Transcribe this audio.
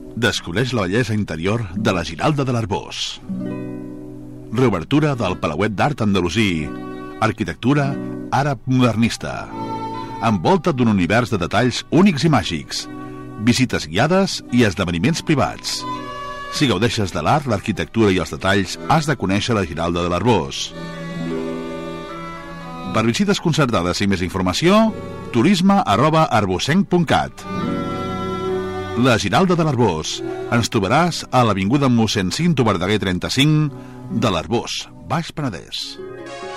Descobreix la bellesa interior de la Giralda de l'Arboç. Reobertura del Palauet d'Art Andalusí. Arquitectura àrab modernista. Envolta d'un univers de detalls únics i màgics. Visites guiades i esdeveniments privats. Si gaudeixes de l'art, l'arquitectura i els detalls, has de conèixer la Giralda de l'Arboç. Per visites concertades i més informació, turisme@arbocenc.cat. La Giralda de l'Arboç. Ens trobaràs a l'avinguda Mossèn Cinto Verdaguer 35 de l'Arboç, Baix Penedès.